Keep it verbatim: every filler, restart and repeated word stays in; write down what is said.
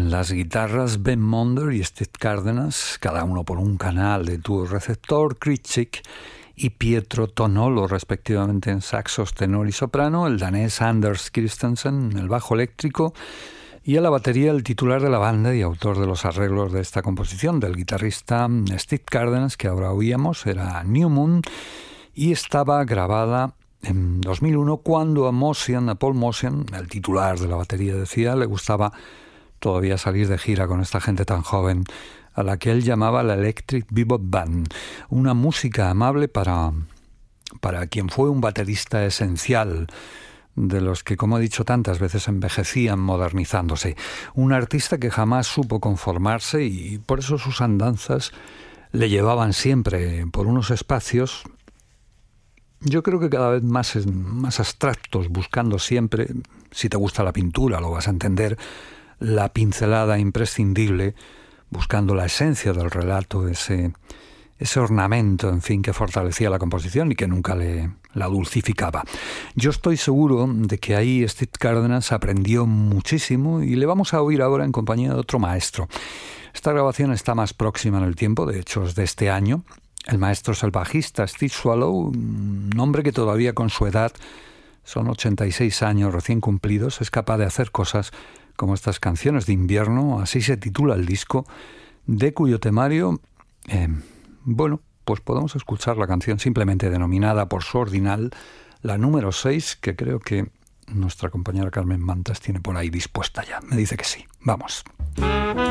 En las guitarras Ben Monder y Steve Cárdenas, cada uno por un canal de tubo receptor, Krycek y Pietro Tonolo, respectivamente en saxos, tenor y soprano, el danés Anders Christensen en el bajo eléctrico y a la batería el titular de la banda y autor de los arreglos de esta composición, del guitarrista Steve Cárdenas, que ahora oíamos, era New Moon, y estaba grabada en dos mil uno cuando a Motion, a Paul Motion, el titular de la batería, decía, le gustaba todavía salir de gira con esta gente tan joven, a la que él llamaba la Electric Bebop Band, una música amable para, para quien fue un baterista esencial, de los que, como he dicho tantas veces, envejecían modernizándose. Un artista que jamás supo conformarse y por eso sus andanzas le llevaban siempre por unos espacios, yo creo que cada vez más, más abstractos, buscando siempre, si te gusta la pintura lo vas a entender, la pincelada imprescindible, buscando la esencia del relato, ese, ese ornamento, en fin, que fortalecía la composición y que nunca le, la dulcificaba. Yo estoy seguro de que ahí Steve Cárdenas aprendió muchísimo y le vamos a oír ahora en compañía de otro maestro. Esta grabación está más próxima en el tiempo, de hecho es de este año. El maestro es el bajista Steve Swallow, un hombre que todavía con su edad, son ochenta y seis años recién cumplidos, es capaz de hacer cosas como estas canciones de invierno, así se titula el disco, de cuyo temario, eh, bueno, pues podemos escuchar la canción simplemente denominada por su ordinal, la número seis, que creo que nuestra compañera Carmen Mantas tiene por ahí dispuesta ya. Me dice que sí. Vamos.